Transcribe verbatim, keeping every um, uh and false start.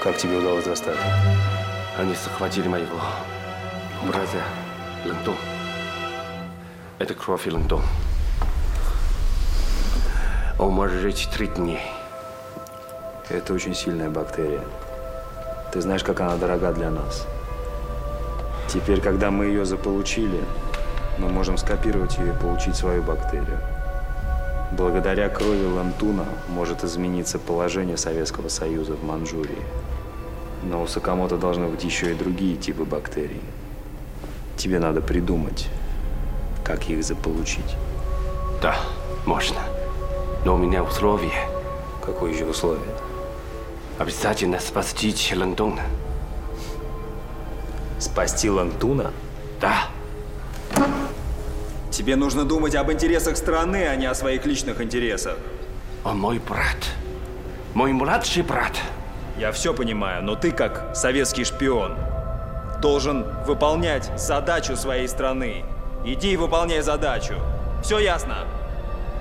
Как тебе удалось достать? Они захватили моего брата Лэнгдон. Это кровь Лэнгдон. Он может жить три дня. Это очень сильная бактерия. Ты знаешь, как она дорога для нас. Теперь, когда мы ее заполучили, мы можем скопировать ее и получить свою бактерию. Благодаря крови Лантуна может измениться положение Советского Союза в Манчжурии. Но у Сакамото должны быть еще и другие типы бактерий. Тебе надо придумать, как их заполучить. Да, можно. Но у меня условие. Какое еще условие? Обязательно спасти Лэнгдона. Спасти Лантуна? Да. Тебе нужно думать об интересах страны, а не о своих личных интересах. Он мой брат. Мой младший брат. Я все понимаю, но ты, как советский шпион, должен выполнять задачу своей страны. Иди и выполняй задачу. Все ясно?